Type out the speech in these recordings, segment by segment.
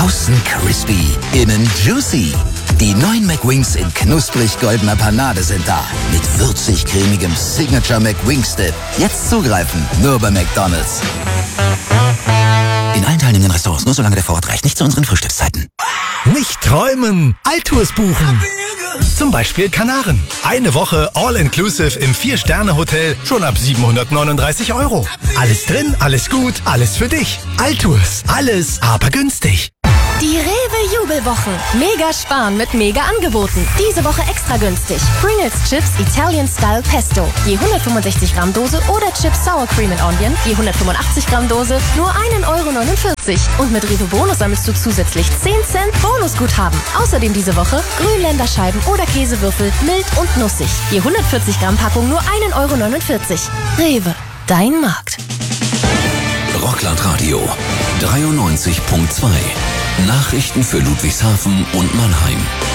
Außen crispy, innen juicy. Die neuen McWings in knusprig-goldener Panade sind da. Mit würzig-cremigem Signature McWings-Dip. Jetzt zugreifen, nur bei McDonald's. In allen teilnehmenden Restaurants nur solange der Vorrat reicht. Nicht zu unseren Frühstückszeiten. Nicht träumen, Alltours buchen. Zum Beispiel Kanaren. Eine Woche All-Inclusive im 4-Sterne-Hotel schon ab 739 €. Alles drin, alles gut, alles für dich. Alltours, alles aber günstig. Die Rewe-Jubelwochen. Mega sparen mit Mega-Angeboten. Diese Woche extra günstig. Pringles Chips Italian Style Pesto. Je 165 Gramm Dose oder Chips Sour Cream and Onion. Je 185 Gramm Dose. Nur 1,49 €. Und mit Rewe Bonus sammelst du zusätzlich 10 Cent Bonusguthaben. Außerdem diese Woche Grünländerscheiben oder Käsewürfel mild und nussig. Je 140 Gramm Packung nur 1,49 €. Rewe. Dein Markt. Rockland Radio 93.2. Nachrichten für Ludwigshafen und Mannheim.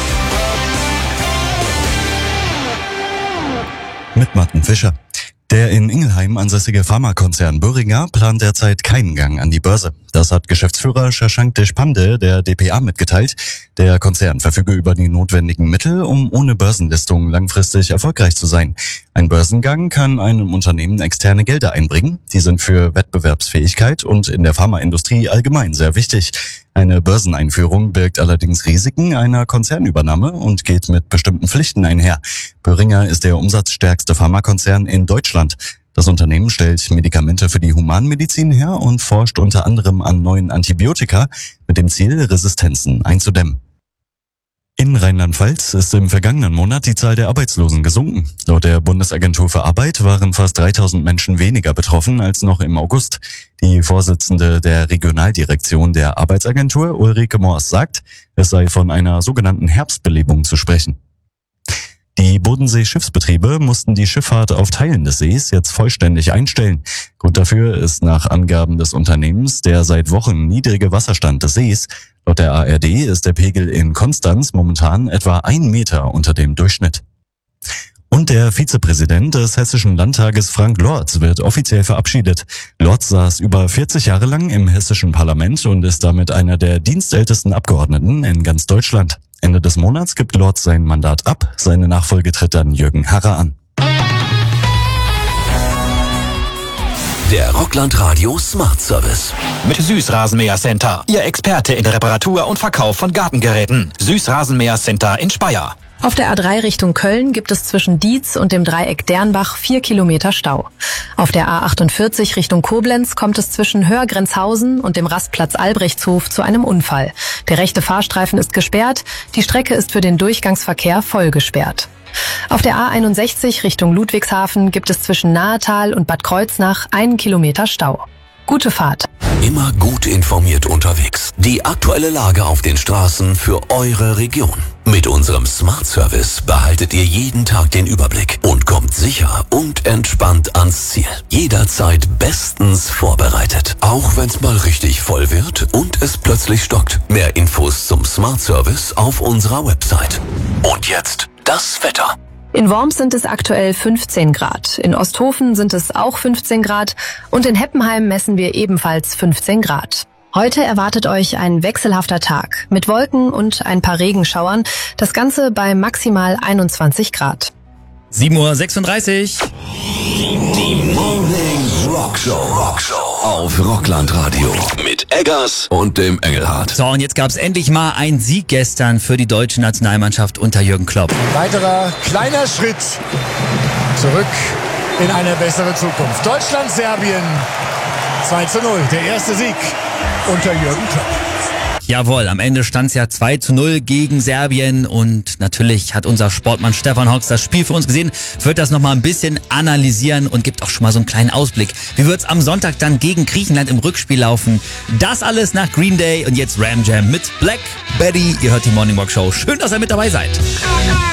Mit Martin Fischer. Der in Ingelheim ansässige Pharmakonzern Boehringer plant derzeit keinen Gang an die Börse. Das hat Geschäftsführer Shashank Deshpande der dpa mitgeteilt. Der Konzern verfüge über die notwendigen Mittel, um ohne Börsenlistung langfristig erfolgreich zu sein. Ein Börsengang kann einem Unternehmen externe Gelder einbringen. Die sind für Wettbewerbsfähigkeit und in der Pharmaindustrie allgemein sehr wichtig. Eine Börseneinführung birgt allerdings Risiken einer Konzernübernahme und geht mit bestimmten Pflichten einher. Boehringer ist der umsatzstärkste Pharmakonzern in Deutschland. Das Unternehmen stellt Medikamente für die Humanmedizin her und forscht unter anderem an neuen Antibiotika mit dem Ziel, Resistenzen einzudämmen. In Rheinland-Pfalz ist im vergangenen Monat die Zahl der Arbeitslosen gesunken. Laut der Bundesagentur für Arbeit waren fast 3000 Menschen weniger betroffen als noch im August. Die Vorsitzende der Regionaldirektion der Arbeitsagentur, Ulrike Moors, sagt, es sei von einer sogenannten Herbstbelebung zu sprechen. Die Bodensee-Schiffsbetriebe mussten die Schifffahrt auf Teilen des Sees jetzt vollständig einstellen. Grund dafür ist nach Angaben des Unternehmens der seit Wochen niedrige Wasserstand des Sees. Laut der ARD ist der Pegel in Konstanz momentan etwa 1 Meter unter dem Durchschnitt. Und der Vizepräsident des Hessischen Landtages Frank Lorz wird offiziell verabschiedet. Lorz saß über 40 Jahre lang im Hessischen Parlament und ist damit einer der dienstältesten Abgeordneten in ganz Deutschland. Ende des Monats gibt Lorz sein Mandat ab. Seine Nachfolge tritt dann Jürgen Harrer an. Der Rockland Radio Smart Service. Mit Süßrasenmäher Center. Ihr Experte in der Reparatur und Verkauf von Gartengeräten. Süßrasenmäher Center in Speyer. Auf der A3 Richtung Köln gibt es zwischen Dietz und dem Dreieck Dernbach 4 Kilometer Stau. Auf der A48 Richtung Koblenz kommt es zwischen Hörgrenzhausen und dem Rastplatz Albrechtshof zu einem Unfall. Der rechte Fahrstreifen ist gesperrt, die Strecke ist für den Durchgangsverkehr voll gesperrt. Auf der A61 Richtung Ludwigshafen gibt es zwischen Nahetal und Bad Kreuznach 1 Kilometer Stau. Gute Fahrt. Immer gut informiert unterwegs. Die aktuelle Lage auf den Straßen für eure Region. Mit unserem Smart Service behaltet ihr jeden Tag den Überblick und kommt sicher und entspannt ans Ziel. Jederzeit bestens vorbereitet. Auch wenn's mal richtig voll wird und es plötzlich stockt. Mehr Infos zum Smart Service auf unserer Website. Und jetzt das Wetter. In Worms sind es aktuell 15 Grad, in Osthofen sind es auch 15 Grad und in Heppenheim messen wir ebenfalls 15 Grad. Heute erwartet euch ein wechselhafter Tag mit Wolken und ein paar Regenschauern, das Ganze bei maximal 21 Grad. 7:36 Uhr. Die Morning Rockshow auf Rockland Radio mit Eggers und dem Engelhardt. So, und jetzt gab's endlich mal einen Sieg gestern für die deutsche Nationalmannschaft unter Jürgen Klopp. Weiterer kleiner Schritt zurück in eine bessere Zukunft. Deutschland, Serbien 2:0. Der erste Sieg unter Jürgen Klopp. Jawohl, am Ende stand's ja 2:0 gegen Serbien und natürlich hat unser Sportmann Stefan Hocks das Spiel für uns gesehen, wird das nochmal ein bisschen analysieren und gibt auch schon mal so einen kleinen Ausblick. Wie wird's am Sonntag dann gegen Griechenland im Rückspiel laufen? Das alles nach Green Day und jetzt Ram Jam mit Black Betty. Ihr hört die Morning Walk Show. Schön, dass ihr mit dabei seid.